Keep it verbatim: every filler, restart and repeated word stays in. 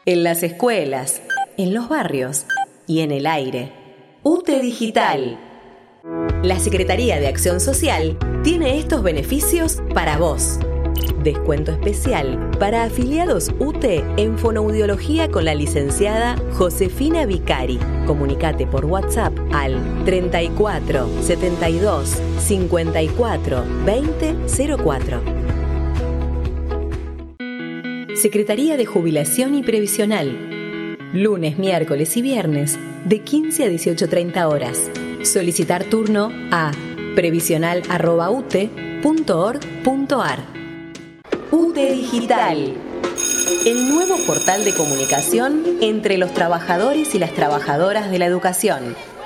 en las escuelas, en los barrios y en el aire. U T E Digital. La Secretaría de Acción Social tiene estos beneficios para vos. Descuento especial para afiliados U T E en fonoaudiología con la licenciada Josefina Vicari. Comunicate por WhatsApp al treinta y cuatro, setenta y dos, cincuenta y cuatro, veinte, cero cuatro. Secretaría de Jubilación y Previsional. Lunes, miércoles y viernes de quince a dieciocho treinta horas. Solicitar turno a previsional arroba u t e punto org punto a r. U T E Digital, el nuevo portal de comunicación entre los trabajadores y las trabajadoras de la educación.